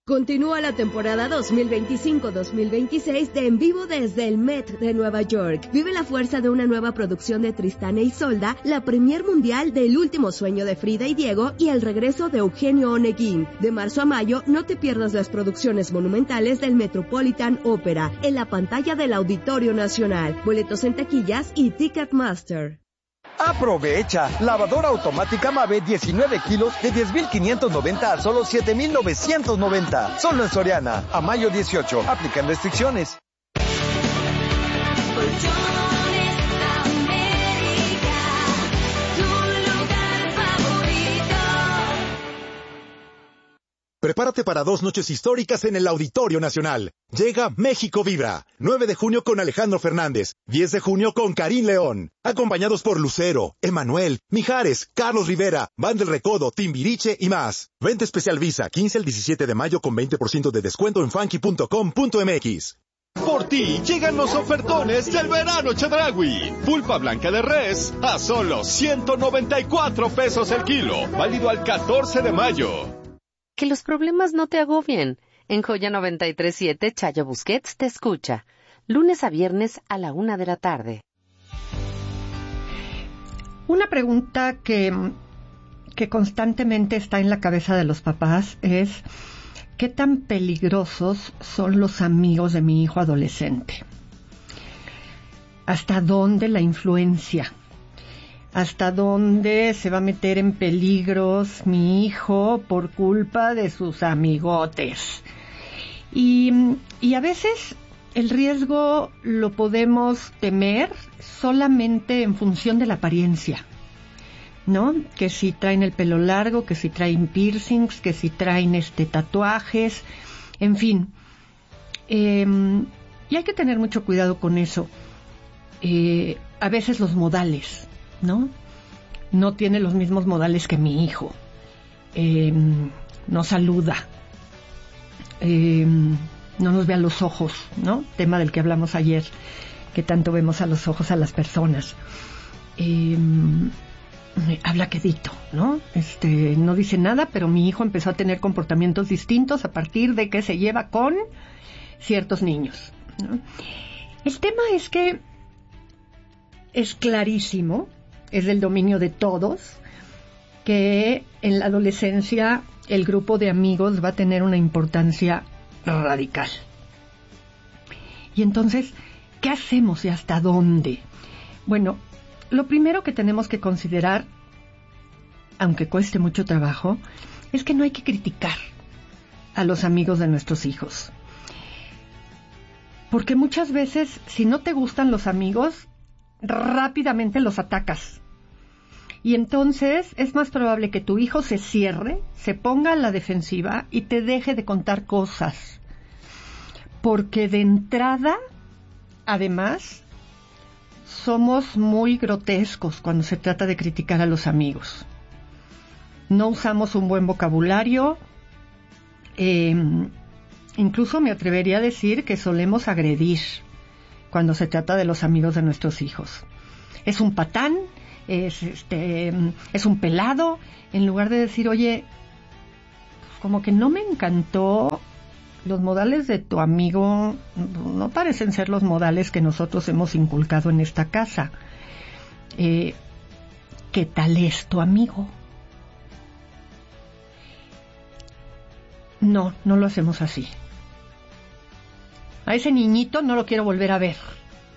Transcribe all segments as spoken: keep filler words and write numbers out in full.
Continúa la temporada dos mil veinticinco dos mil veintiséis de En Vivo desde el Met de Nueva York. Vive la fuerza de una nueva producción de Tristán e Isolda, la premier mundial de El último sueño de Frida y Diego y el regreso de Eugenio Oneguín. De marzo a mayo, no te pierdas las producciones monumentales del Metropolitan Opera en la pantalla del Auditorio Nacional. Boletos en taquillas y Ticketmaster. Aprovecha, lavadora automática Mave diecinueve kilos de diez mil quinientos noventa a solo siete mil novecientos noventa. Solo en Soriana, a mayo dieciocho. Aplican restricciones. Prepárate para dos noches históricas en el Auditorio Nacional. Llega México Vibra. nueve de junio con Alejandro Fernández. diez de junio con Karim León. Acompañados por Lucero, Emanuel, Mijares, Carlos Rivera, Van del Recodo, Timbiriche y más. Venta especial Visa, quince al diecisiete de mayo con veinte por ciento de descuento en funky punto com punto mx. Por ti llegan los ofertones del verano Chedraui. Pulpa blanca de res a solo ciento noventa y cuatro pesos el kilo. Válido al catorce de mayo. Que los problemas no te agobien. En Joya noventa y tres punto siete, Chayo Busquets te escucha. Lunes a viernes a la una de la tarde. Una pregunta que, que constantemente está en la cabeza de los papás es: ¿qué tan peligrosos son los amigos de mi hijo adolescente? ¿Hasta dónde la influencia? ¿Hasta dónde se va a meter en peligros mi hijo por culpa de sus amigotes? Y, y a veces el riesgo lo podemos temer solamente en función de la apariencia, ¿no? Que si traen el pelo largo, que si traen piercings, que si traen este tatuajes, en fin. Eh, y hay que tener mucho cuidado con eso. Eh, a veces los modales, ¿no? No tiene los mismos modales que mi hijo. Eh, no saluda. Eh, no nos ve a los ojos, ¿no? Tema del que hablamos ayer, que tanto vemos a los ojos a las personas. Eh, habla quedito, ¿no? Este, no dice nada, pero mi hijo empezó a tener comportamientos distintos a partir de que se lleva con ciertos niños, ¿no? El tema es que es clarísimo, es del dominio de todos, que en la adolescencia el grupo de amigos va a tener una importancia radical. Y entonces, ¿qué hacemos y hasta dónde? Bueno, lo primero que tenemos que considerar, aunque cueste mucho trabajo, es que no hay que criticar a los amigos de nuestros hijos. Porque muchas veces, si no te gustan los amigos, rápidamente los atacas. Y entonces es más probable que tu hijo se cierre, se ponga a la defensiva y te deje de contar cosas. Porque de entrada, además, somos muy grotescos cuando se trata de criticar a los amigos. No usamos un buen vocabulario. Eh, incluso me atrevería a decir que solemos agredir cuando se trata de los amigos de nuestros hijos. Es un patán, es, este, es un pelado, en lugar de decir, oye, como que no me encantó, los modales de tu amigo no parecen ser los modales que nosotros hemos inculcado en esta casa. Eh, ¿Qué tal es tu amigo? No, no lo hacemos así. A ese niñito no lo quiero volver a ver.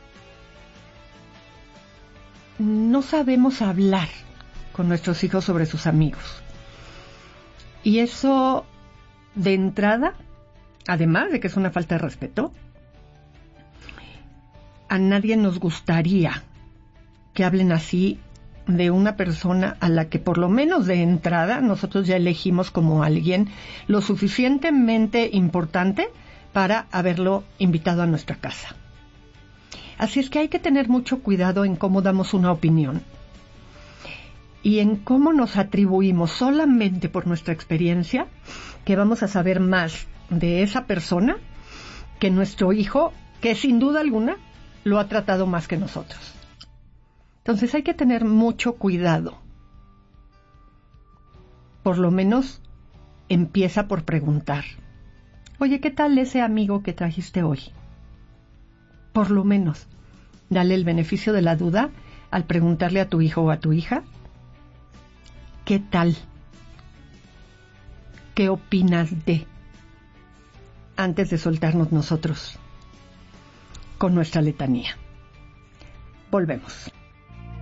No sabemos hablar con nuestros hijos sobre sus amigos. Y eso, de entrada, además de que es una falta de respeto, a nadie nos gustaría que hablen así de una persona a la que por lo menos de entrada nosotros ya elegimos como alguien lo suficientemente importante para haberlo invitado a nuestra casa. Así es que hay que tener mucho cuidado en cómo damos una opinión y en cómo nos atribuimos solamente por nuestra experiencia que vamos a saber más de esa persona que nuestro hijo, que sin duda alguna lo ha tratado más que nosotros. Entonces hay que tener mucho cuidado. Por lo menos empieza por preguntar. Oye, ¿qué tal ese amigo que trajiste hoy? Por lo menos, dale el beneficio de la duda al preguntarle a tu hijo o a tu hija, ¿qué tal? ¿Qué opinas de? Antes de soltarnos nosotros con nuestra letanía. Volvemos.